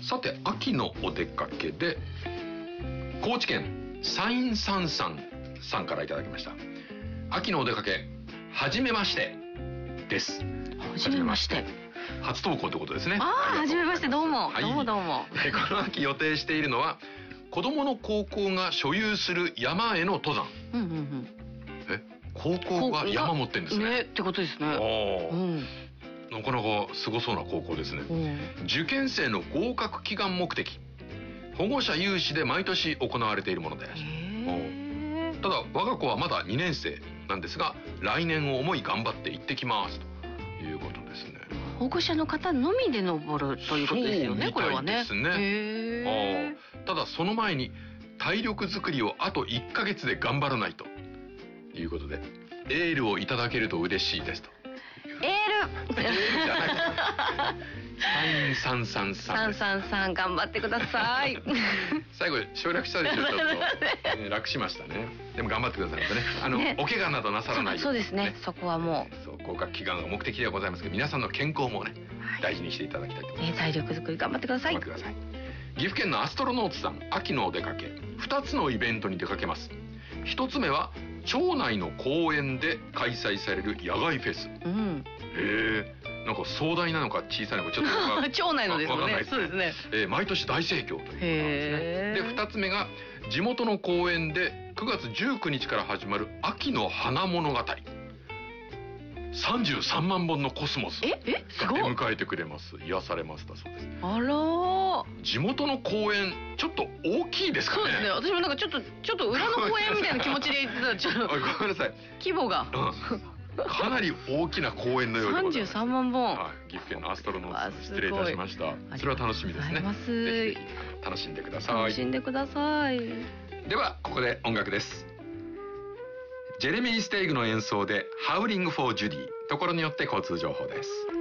さて秋のお出かけで高知県サインサンサンさんからいただきました。秋のお出かけはじめましてです。 はじめまして、 初投稿ってことですね。 はじめまして、どうも、 はい、 どうもどうも。 この秋予定しているのは子供の高校が所有する山への登山。高校が山持ってんですね。 ってことですね。 なかなかすごそうな高校ですね。受験生の合格祈願目的、保護者有志で毎年行われているものです。ただ我が子はまだ2年生なんですが、来年を思い頑張って行ってきますということですね。 保護者の方のみで登るということですよね。これはね。 ただその前に体力づくりをあと1ヶ月で頑張らないということで、エールをいただけると嬉しいですと。 エールじゃない 333頑張ってください。 最後省略したでしょ。ちょっと楽しましたね。でも頑張ってくださいね。お怪我などなさらないように。 そうですね。そこはもう合格祈願が目的ではございますけど、皆さんの健康もね大事にしていただきたいと思います。 体力作り頑張ってください。 頑張ってください。岐阜県のアストロノーツさん、秋のお出かけ2つのイベントに出かけます。1つ目は町内の公園で開催される野外フェス。なんか壮大なのか小さいのかちょっと町内のですよね。そうですね。 毎年大盛況ということなんですね。で2つ目が地元の公園で9月19日から始まる秋の花物語。33万本のコスモスが出迎えてくれます。癒されますだそうです。 あら。 地元の公園ちょっと大きいですかね。 そうですね。私もなんかちょっっと裏の公園みたいな気持ちで言ってたらちょっとごめんなさい。 規模が。 かなり大きな公園のようでございます。 33万本。 岐阜県のアストロノーツ、失礼いたしました。それは楽しみですね。 ぜひ楽しんでください。 楽しんでください。 ではここで音楽です。ジェレミー・ステイグの演奏でハウリング・フォー・ジュディ。ところによって交通情報です。